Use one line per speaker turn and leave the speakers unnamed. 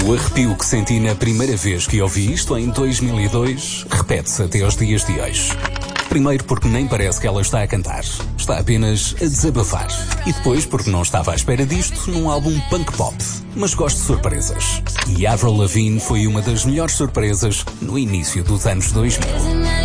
O arrepio que senti na primeira vez que ouvi isto em 2002 repete-se até aos dias de hoje. Primeiro porque nem parece que ela está a cantar. Está apenas a desabafar. E depois porque não estava à espera disto num álbum punk pop. Mas gosto de surpresas. E Avril Lavigne foi uma das melhores surpresas no início dos anos 2000.